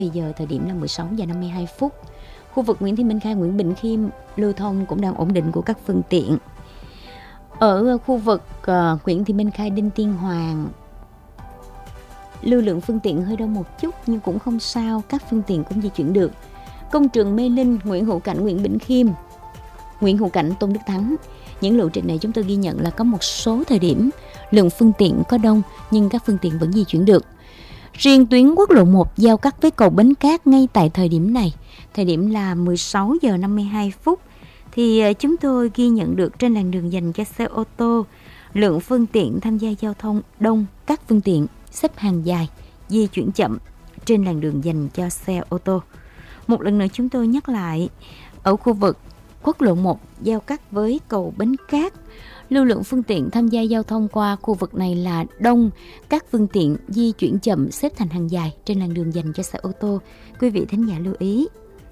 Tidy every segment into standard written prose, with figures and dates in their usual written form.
Bây giờ thời điểm là 16 giờ 52 phút. Khu vực Nguyễn Thị Minh Khai, Nguyễn Bỉnh Khiêm lưu thông cũng đang ổn định của các phương tiện. Ở khu vực Nguyễn Thị Minh Khai, Đinh Tiên Hoàng, lưu lượng phương tiện hơi đông một chút nhưng cũng không sao, các phương tiện cũng di chuyển được. Công trường Mê Linh, Nguyễn Hữu Cảnh, Nguyễn Bỉnh Khiêm, Nguyễn Hữu Cảnh, Tôn Đức Thắng. Những lộ trình này chúng tôi ghi nhận là có một số thời điểm lượng phương tiện có đông nhưng các phương tiện vẫn di chuyển được. Riêng tuyến quốc lộ 1 giao cắt với cầu Bến Cát ngay tại thời điểm này, thời điểm là 16 giờ 52 phút, thì chúng tôi ghi nhận được trên làn đường dành cho xe ô tô, lượng phương tiện tham gia giao thông đông, các phương tiện xếp hàng dài, di chuyển chậm trên làn đường dành cho xe ô tô. Một lần nữa chúng tôi nhắc lại, ở khu vực quốc lộ 1 giao cắt với cầu Bến Cát, lưu lượng phương tiện tham gia giao thông qua khu vực này là đông, các phương tiện di chuyển chậm xếp thành hàng dài trên làn đường dành cho xe ô tô. Quý vị thính giả lưu ý.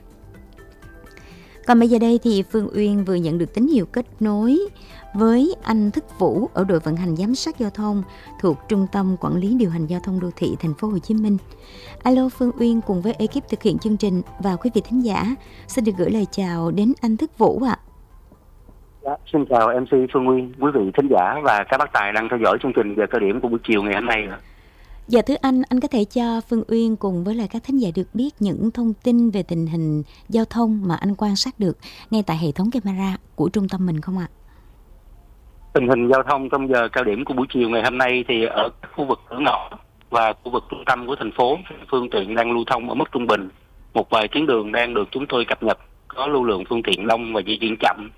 Còn bây giờ đây thì Phương Uyên vừa nhận được tín hiệu kết nối với anh Thức Vũ ở đội vận hành giám sát giao thông thuộc Trung tâm Quản lý điều hành giao thông đô thị thành phố Hồ Chí Minh. Alo, Phương Uyên cùng với ekip thực hiện chương trình và quý vị thính giả xin được gửi lời chào đến anh Thức Vũ ạ. Xin chào MC Phương Uyên, quý vị thính giả và các bác tài đang theo dõi chương trình giờ cao điểm của buổi chiều ngày hôm nay. Dạ thưa anh có thể cho Phương Uyên cùng với lại các thính giả được biết những thông tin về tình hình giao thông mà anh quan sát được ngay tại hệ thống camera của trung tâm mình không ạ? Tình hình giao thông trong giờ cao điểm của buổi chiều ngày hôm nay thì ở khu vực cửa ngõ và khu vực trung tâm của thành phố, phương tiện đang lưu thông ở mức trung bình. Một vài tuyến đường đang được chúng tôi cập nhật có lưu lượng phương tiện đông và di chuyển chậm,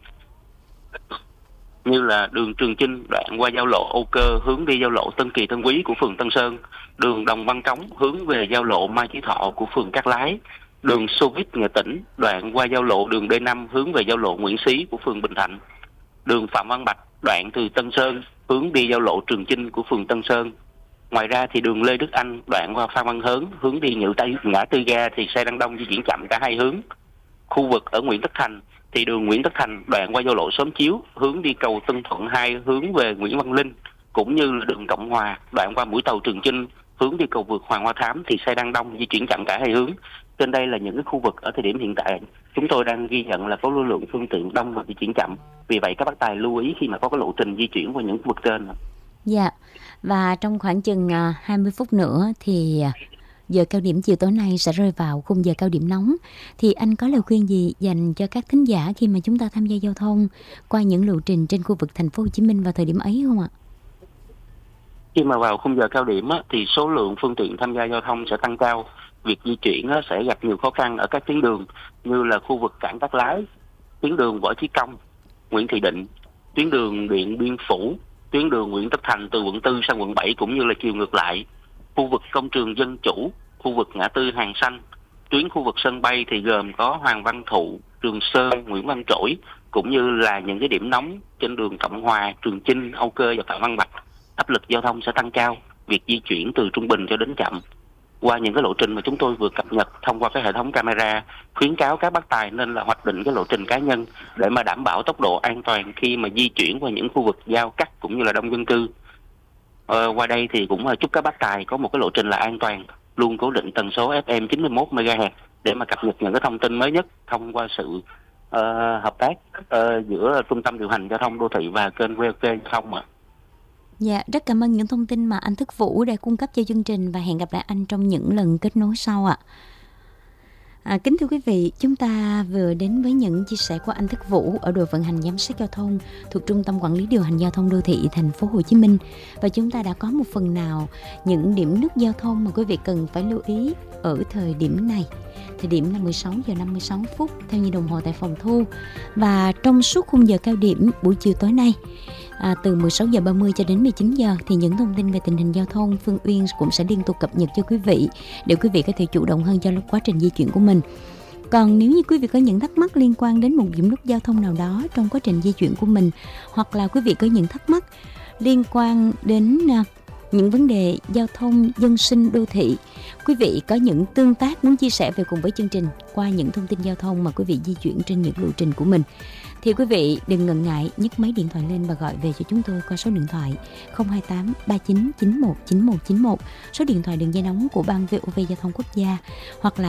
như là đường Trường Chinh đoạn qua giao lộ Âu Cơ hướng đi giao lộ Tân Kỳ Tân Quý của phường Tân Sơn, đường Đồng Văn Cống hướng về giao lộ Mai Chí Thọ của phường Cát Lái, đường Xô Viết Nghệ Tĩnh đoạn qua giao lộ đường D5 hướng về giao lộ Nguyễn Xí của phường Bình Thạnh, đường Phạm Văn Bạch đoạn từ Tân Sơn hướng đi giao lộ Trường Chinh của phường Tân Sơn. Ngoài ra thì đường Lê Đức Anh đoạn qua Phan Văn Hớn hướng đi ngã tư ga thì xe đang đông di chuyển chậm cả hai hướng. Khu vực ở Nguyễn Tất Thành thì đường Nguyễn Tất Thành đoạn qua giao lộ Xóm Chiếu hướng đi cầu Tân Thuận 2 hướng về Nguyễn Văn Linh, cũng như là đường Cộng Hòa đoạn qua mũi tàu Trường Chinh hướng đi cầu vượt Hoàng Hoa Thám thì xe đang đông di chuyển chậm cả hai hướng. Trên đây là những cái khu vực ở thời điểm hiện tại chúng tôi đang ghi nhận là có lưu lượng phương tiện đông và di chuyển chậm. Vì vậy các bác tài lưu ý khi mà có cái lộ trình di chuyển qua những khu vực trên. Dạ, và trong khoảng chừng 20 phút nữa thì giờ cao điểm chiều tối nay sẽ rơi vào khung giờ cao điểm nóng. Thì anh có lời khuyên gì dành cho các thính giả khi mà chúng ta tham gia giao thông qua những lộ trình trên khu vực thành phố Hồ Chí Minh vào thời điểm ấy không ạ? Khi mà vào khung giờ cao điểm thì số lượng phương tiện tham gia giao thông sẽ tăng cao. Việc di chuyển sẽ gặp nhiều khó khăn ở các tuyến đường như là khu vực cảng Cát Lái, tuyến đường Võ Chí Công, Nguyễn Thị Định, tuyến đường Điện Biên Phủ, tuyến đường Nguyễn Tất Thành từ quận 4 sang quận 7 cũng như là chiều ngược lại, khu vực công trường Dân Chủ, khu vực ngã tư Hàng Xanh, tuyến khu vực sân bay thì gồm có Hoàng Văn Thụ, Trường Sơn, Nguyễn Văn Trỗi, cũng như là những cái điểm nóng trên đường Cộng Hòa, Trường Chinh, Âu Cơ và Phạm Văn Bạch. Áp lực giao thông sẽ tăng cao, việc di chuyển từ trung bình cho đến chậm. Qua những cái lộ trình mà chúng tôi vừa cập nhật thông qua cái hệ thống camera, khuyến cáo các bác tài nên là hoạch định cái lộ trình cá nhân để mà đảm bảo tốc độ an toàn khi mà di chuyển qua những khu vực giao cắt cũng như là đông dân cư. Qua đây thì cũng chúc các bác tài có một cái lộ trình là an toàn, luôn cố định tần số FM 91 MHz để mà cập nhật những cái thông tin mới nhất thông qua sự hợp tác giữa trung tâm điều hành giao thông đô thị và kênh VOK giao thông ạ. Dạ, rất cảm ơn những thông tin mà anh Thức Vũ đã cung cấp cho chương trình và hẹn gặp lại anh trong những lần kết nối sau ạ. Kính thưa quý vị, chúng ta vừa đến với những chia sẻ của anh Thức Vũ ở đội vận hành giám sát giao thông thuộc Trung tâm Quản lý điều hành giao thông đô thị thành phố Hồ Chí Minh, và chúng ta đã có một phần nào những điểm nút giao thông mà quý vị cần phải lưu ý ở thời điểm này. Thời điểm là 16 giờ 56 phút theo như đồng hồ tại phòng thu, và trong suốt khung giờ cao điểm buổi chiều tối nay, từ 16 giờ 30 cho đến 19 giờ thì những thông tin về tình hình giao thông Phương Uyên cũng sẽ liên tục cập nhật cho quý vị để quý vị có thể chủ động hơn cho quá trình di chuyển của mình. Còn nếu như quý vị có những thắc mắc liên quan đến một điểm nút giao thông nào đó trong quá trình di chuyển của mình, hoặc là quý vị có những thắc mắc liên quan đến những vấn đề giao thông dân sinh đô thị, quý vị có những tương tác muốn chia sẻ về cùng với chương trình qua những thông tin giao thông mà quý vị di chuyển trên những lộ trình của mình, thì quý vị đừng ngần ngại nhấc máy điện thoại lên và gọi về cho chúng tôi qua số điện thoại 028 39 91 9191, số điện thoại đường dây nóng của Ban VOV Giao thông Quốc gia, hoặc là